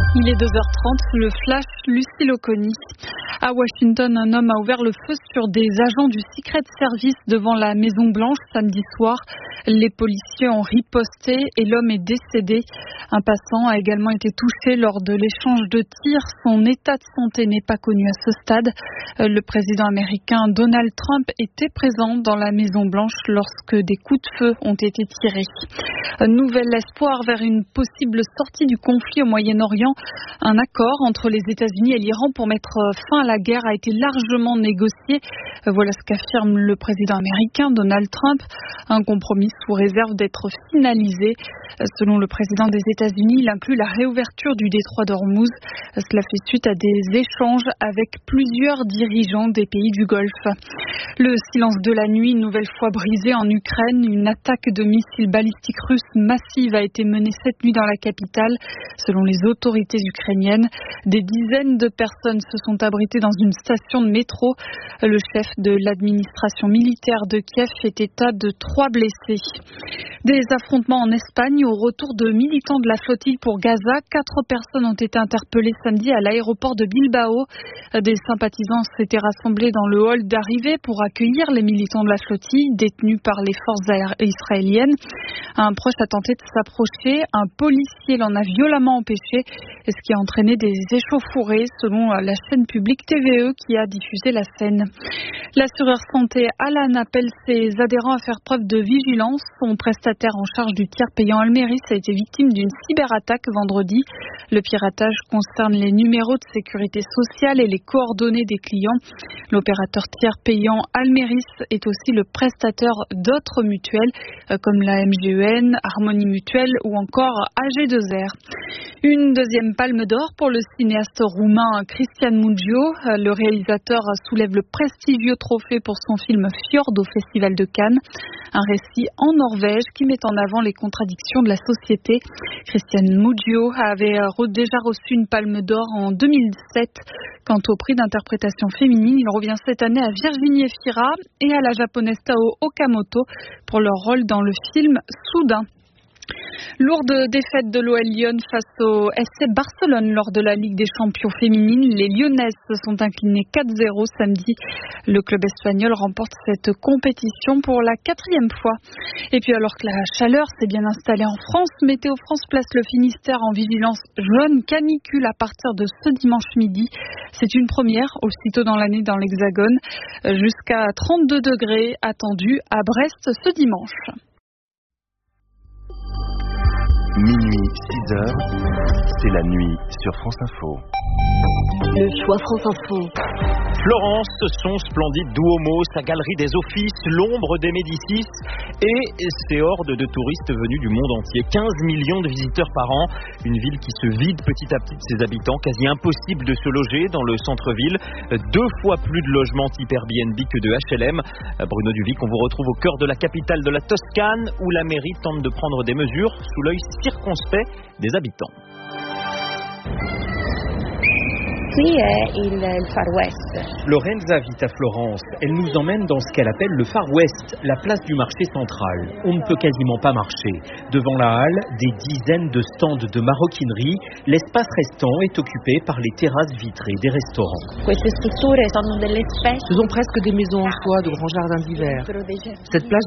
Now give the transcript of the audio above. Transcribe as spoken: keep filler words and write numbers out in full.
Il est deux heures trente, le flash, Lucille Oconi. À Washington, un homme a ouvert le feu sur des agents du Secret Service devant la Maison Blanche samedi soir. Les policiers ont riposté et l'homme est décédé. Un passant a également été touché lors de l'échange de tirs. Son état de santé n'est pas connu à ce stade. Le président américain Donald Trump était présent dans la Maison Blanche lorsque des coups de feu ont été tirés. Un nouvel espoir vers une possible sortie du conflit au Moyen-Orient. Un accord entre les États-Unis et l'Iran pour mettre fin à la guerre a été largement négocié. Voilà ce qu'affirme le président américain Donald Trump. Un compromis sous réserve d'être finalisé. Selon le président des États-Unis, il inclut la réouverture du détroit d'Ormuz. Cela fait suite à des échanges avec plusieurs dirigeants des pays du Golfe. Le silence de la nuit, une nouvelle fois brisé en Ukraine. Une attaque de missiles balistiques russes massive a été menée cette nuit dans la capitale. Selon les autorités ukrainiennes, des dizaines de personnes se sont abritées dans une station de métro. Le chef de l'administration militaire de Kiev fait état de trois blessés. Des affrontements en Espagne au retour de militants de la flottille pour Gaza. Quatre personnes ont été interpellées samedi à l'aéroport de Bilbao. Des sympathisants s'étaient rassemblés dans le hall d'arrivée pour accueillir les militants de la flottille détenus par les forces israéliennes. Un proche a tenté de s'approcher. Un policier l'en a violemment empêché, ce qui a entraîné des échauffourées selon la chaîne publique T V E qui a diffusé la scène. L'assureur santé Alan appelle ses adhérents à faire preuve de vigilance. Son prestataire en charge du tiers payant Almeris a été victime d'une cyberattaque vendredi. Le piratage concerne les numéros de sécurité sociale et les coordonnées des clients. L'opérateur tiers payant Almeris est aussi le prestataire d'autres mutuelles comme la M G E N, Harmonie Mutuelle ou encore A G deux R. Une deuxième palme d'or pour le cinéaste roumain Cristian Mungiu. Le réalisateur soulève le prestigieux trophée pour son film Fjord au Festival de Cannes. Un récit en Norvège qui met en avant les contradictions de la société. Cristian Mungiu avait déjà reçu une palme d'or en deux mille sept. Quant au prix d'interprétation féminine, il revient cette année à Virginie Efira et à la japonaise Tao Okamoto pour leur rôle dans le film Soudain. Lourde défaite de l'O L Lyon face au S C Barcelone lors de la Ligue des Champions féminines. Les Lyonnaises se sont inclinées quatre zéro samedi. Le club espagnol remporte cette compétition pour la quatrième fois. Et puis alors que la chaleur s'est bien installée en France, Météo France place le Finistère en vigilance jaune canicule à partir de ce dimanche midi. C'est une première aussitôt dans l'année dans l'Hexagone. Jusqu'à trente-deux degrés attendus à Brest ce dimanche. Minuit, six heures, c'est la nuit sur France Info. Le choix France Info. Florence, son splendide Duomo, sa galerie des offices, l'ombre des Médicis et ses hordes de touristes venus du monde entier. quinze millions de visiteurs par an, une ville qui se vide petit à petit de ses habitants, quasi impossible de se loger dans le centre-ville. Deux fois plus de logements type Airbnb que de H L M. Bruno Duvic, on vous retrouve au cœur de la capitale de la Toscane où la mairie tente de prendre des mesures sous l'œil circonspect des habitants. Qui est il, il Far West? Lorenza vit à Florence. Elle nous emmène dans ce qu'elle appelle le Far West, la place du marché central. On ne peut quasiment pas marcher. Devant la halle, des dizaines de stands de maroquinerie. L'espace restant est occupé par les terrasses vitrées des restaurants. Queste strutture sono delle specie. Ce sont presque des maisons en soie de grands jardins d'hiver. Cette place